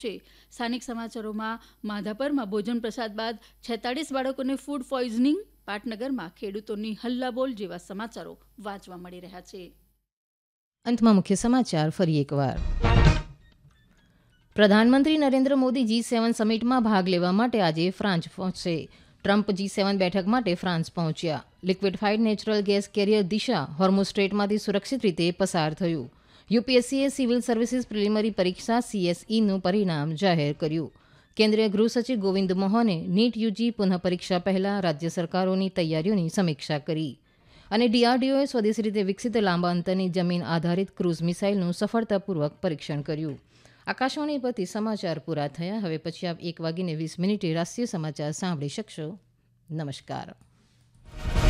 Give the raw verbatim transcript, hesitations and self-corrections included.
છે. સ્થાનિક સમાચારોમાં માધાપરમાં ભોજન પ્રસાદ બાદ છેતાળીસ બાળકોને ફૂડ પોઈઝનિંગ, પાટનગરમાં ખેડૂતોની હલ્લાબોલ જેવા સમાચારો વાંચવા મળી રહ્યા છે. અંતમાં મુખ્ય સમાચાર ફરી એકવાર. પ્રધાનમંત્રી નરેન્દ્ર મોદી જી સેવન સમિટમાં ભાગ લેવા માટે આજે ફ્રાન્સ પહોંચશે. ટ્રમ્પ જી સેવન બેઠક માટે ફ્રાન્સ પહોંચ્યા. લિક્વિફાઇડ નેચરલ ગેસ કેરિયર દિશા હોર્મુઝ સ્ટ્રેટમાંથી સુરક્ષિત રીતે પસાર થયું. યુપીએસસીએ સિવિલ સર્વિસીસ પ્રિલિમરી પરીક્ષા સીએસઈનું પરિણામ જાહેર કર્યું. કેન્દ્રીય ગૃહ સચિવ ગોવિંદ મોહને નીટ યુજી પુનઃ પરીક્ષા પહેલા રાજ્ય સરકારોની તૈયારીઓની સમીક્ષા કરી. અને ડીઆરડીઓએ સ્વદેશી રીતે વિકસિત લાંબા અંતરની જમીન આધારિત ક્રૂઝ મિસાઇલનું સફળતાપૂર્વક પરીક્ષણ કર્યું. આકાશવાણી પરથી સમાચાર પૂરા થયા. હવે પછી આપ એક વાગીને વીસ મિનિટે રાષ્ટ્રીય સમાચાર સાંભળી શકશો. નમસ્કાર.